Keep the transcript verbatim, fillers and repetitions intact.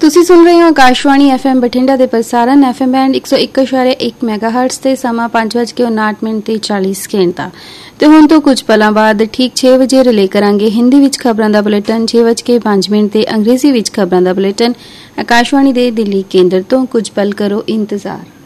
ਤੁਸੀਂ ਸੁਣ ਰਹੇ ਹੋ ਆਕਾਸ਼ਵਾਣੀ ਐਫ ਐਮ ਬਠਿੰਡਾ ਦੇ ਪ੍ਰਸਾਰਣ ਐਫ ਐਮ ਬੈਂਡ ਇੱਕ ਸੌ ਇੱਕ ਇਸ਼ਾਰੇ ਇੱਕ ਮੈਗਾਹਰਟਜ਼ ਤੇ ਸਮਾਂ ਪੰਜ ਵੱਜ ਕੇ ਉਨਾਹਠ ਮਿੰਟ ਤੇ ਚਾਲੀ ਸਕਿੰਟ ਦਾ। ਤੇ ਹੁਣ ਤੋਂ ਕੁਝ ਪਲਾਂ ਬਾਅਦ ਠੀਕ ਛੇ ਵਜੇ ਰਿਲੇ ਕਰਾਂਗੇ ਹਿੰਦੀ ਵਿੱਚ ਖਬਰਾਂ ਦਾ ਬੁਲੇਟਿਨ ਛੇ ਵੱਜ ਕੇ ਪੰਜ ਮਿੰਟ ਤੇ ਅੰਗਰੇਜ਼ੀ ਵਿੱਚ ਖਬਰਾਂ ਦਾ ਬੁਲੇਟਿਨ ਆਕਾਸ਼ਵਾਣੀ ਦੇ ਦਿੱਲੀ ਕੇਂਦਰ ਤੋਂ। ਕੁਝ ਪਲ ਕਰੋ ਇੰਤਜ਼ਾਰ।